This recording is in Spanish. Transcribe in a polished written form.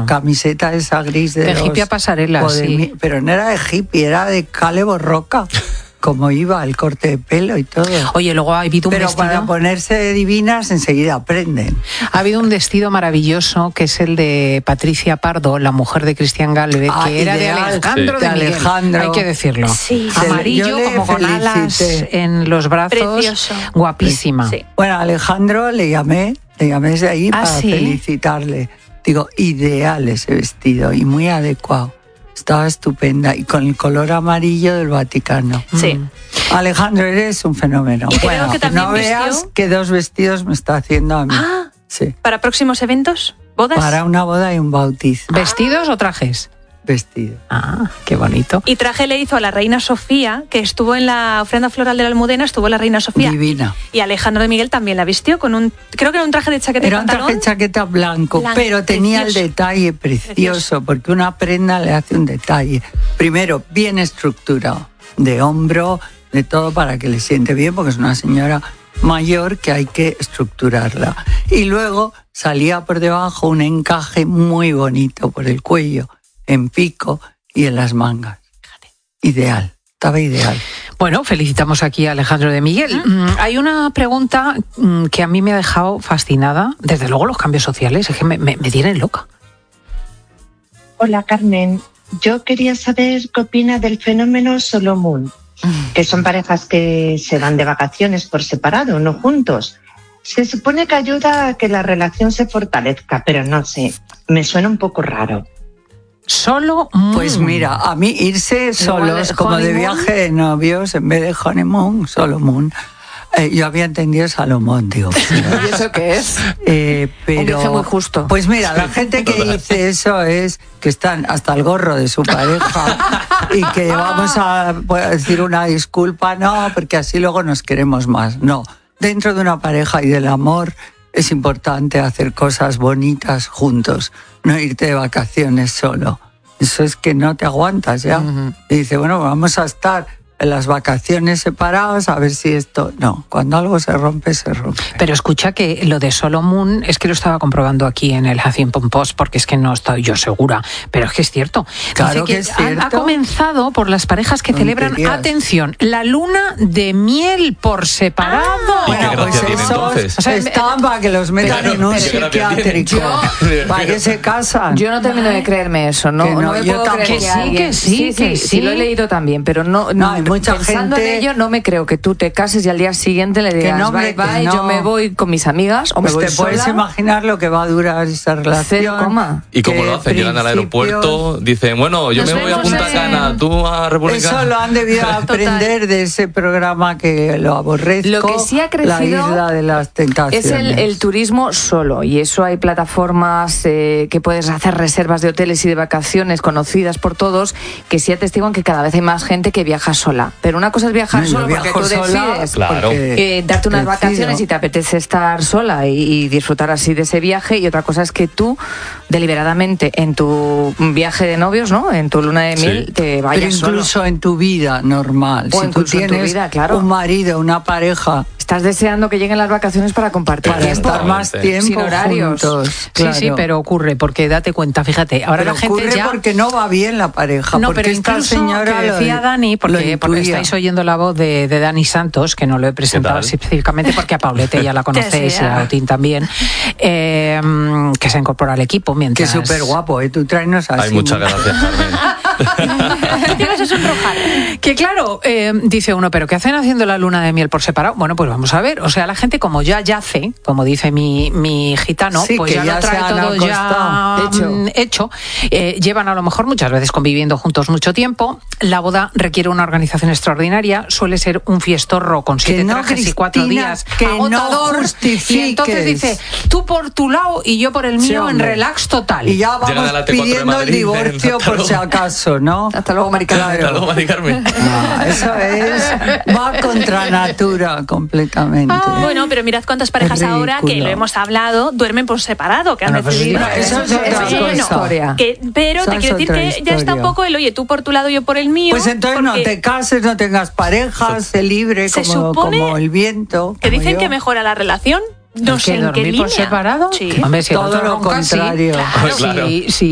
la camiseta esa gris de hippie a pasarela, sí. Pero no era de hippie, era de Calebo Roca. Como iba, el corte de pelo y todo. Oye, luego ha habido un pero vestido... para ponerse divinas enseguida aprenden. Ha habido un vestido maravilloso que es el de Patricia Pardo, la mujer de Cristian Galvez, que era de Alejandro de Miguel. Alejandro. Hay que decirlo. Sí. Amarillo, como con alas en los brazos. Precioso. Guapísima. Sí. Bueno, a Alejandro le llamé desde ahí para ¿sí? felicitarle. Digo, ideal ese vestido y muy adecuado. Estaba estupenda y con el color amarillo del Vaticano. Sí. Alejandro, eres un fenómeno. Y creo que también no veas vistió... qué 2 vestidos me está haciendo a mí. Ah, sí. ¿Para próximos eventos? ¿Bodas? Para una boda y un bautizo. ¿Vestidos o trajes? Vestido. Ah, qué bonito. Y traje le hizo a la reina Sofía, que estuvo en la ofrenda floral de la Almudena, estuvo la reina Sofía. Divina. Y Alejandro de Miguel también la vistió con creo que era un traje de chaqueta y pantalón. Era un traje de chaqueta blanco, pero tenía precioso. el detalle precioso, porque una prenda le hace un detalle. Primero, bien estructurado, de hombro, de todo para que le siente bien, porque es una señora mayor que hay que estructurarla. Y luego salía por debajo un encaje muy bonito por el cuello, en pico y en las mangas. Ideal, estaba ideal. Bueno, felicitamos aquí a Alejandro de Miguel. Hay una pregunta que a mí me ha dejado fascinada. Desde luego los cambios sociales, es que me tienen loca. Hola, Carmen. Yo quería saber qué opina del fenómeno Solo Moon, que son parejas que se van de vacaciones por separado, no juntos. Se supone que ayuda a que la relación se fortalezca, pero no sé, me suena un poco raro. Solo Pues mira, a mí irse solos, como de viaje de novios, en vez de honeymoon, solo moon. Yo había entendido Salomón, digo. ¿Y eso qué es? Pero, un viaje muy justo. Pues mira, la gente que dice eso es que están hasta el gorro de su pareja y que vamos a decir una disculpa, no, porque así luego nos queremos más. No, dentro de una pareja y del amor es importante hacer cosas bonitas juntos, no irte de vacaciones solo. Eso es que no te aguantas ya. Y dice, bueno, vamos a estar en las vacaciones separados a ver si esto... No, cuando algo se rompe, se rompe. Pero escucha que lo de Solo Moon es que lo estaba comprobando aquí en el Huffington Post, porque es que no estoy yo segura, pero es que es cierto. Claro Dice que es cierto. Ha comenzado por las parejas que celebran, atención, la luna de miel por separado. Bueno, pues esos están para que los metan en un psiquiátrico, para que se casan. Yo no termino de creerme eso, ¿no? No, no me puedo creer que sí, alguien... que sí. Lo he leído también, pero no hay mucha pensando gente... en ello, no me creo que tú te cases y al día siguiente le digas no, bye, que bye, no. yo me voy con mis amigas o me voy Te sola. puedes imaginar lo que va a durar esa relación. ¿Y cómo lo hacen? Llegan al aeropuerto, dicen, bueno, yo me voy a Punta Cana, tú a República... Eso lo han debido aprender de ese programa que lo aborrezco. Lo que sí ha crecido, La Isla de las Tentaciones. Es el turismo solo, y eso hay plataformas que puedes hacer reservas de hoteles y de vacaciones conocidas por todos, que sí atestiguan que cada vez hay más gente que viaja sola. Pero una cosa es viajar solo porque tú decides darte unas vacaciones y te apetece estar sola y disfrutar así de ese viaje, y otra cosa es que tú deliberadamente en tu viaje de novios, ¿no? En tu luna de miel te vayas solo. Pero incluso en tu vida normal, o si tú tienes en tu vida, claro, un marido, una pareja, estás deseando que lleguen las vacaciones para compartir para estar más tiempo sin horarios juntos, claro. Sí, pero ocurre, porque date cuenta, fíjate, ahora pero la gente ocurre ya... porque no va bien la pareja, no, porque pero esta incluso señora que decía Dani, porque estáis oyendo la voz de Dani Santos, que no lo he presentado específicamente porque a Paulette ya la conocéis y a Otín también, que se incorpora al equipo mientras... Que es súper guapo, tú tráenos así. Ay, muchas gracias, Carmen. Tienes eso sonrojar. Que claro, dice uno, ¿pero qué hacen haciendo la luna de miel por separado? Bueno, pues vamos a ver, o sea, la gente como ya yace, como dice mi gitano, sí, pues ya lo trae todo ya hecho. Llevan a lo mejor muchas veces conviviendo juntos mucho tiempo, la boda requiere una organización extraordinaria, suele ser un fiestorro con 7 trajes y 4 días, que agotador, y entonces dice, tú por tu lado y yo por el mío, en relax total. Y ya vamos pidiendo el divorcio por si acaso, ¿no? Hasta luego, Mari Carmen. Hasta luego, Mari Carmen. No, eso va contra natura completamente. Bueno, pero mirad cuántas parejas ahora, que lo hemos hablado, duermen por separado, que han decidido... Eso es otra historia. Pero te quiero decir que ya está un poco el, oye, tú por tu lado, yo por el mío. Pues entonces no te cases, no tengas parejas, sé libre como el viento. Que dicen que mejora la relación. No sé en qué línea. ¿Por separado? Sí. Hombre, si todo lo contrario. Sí,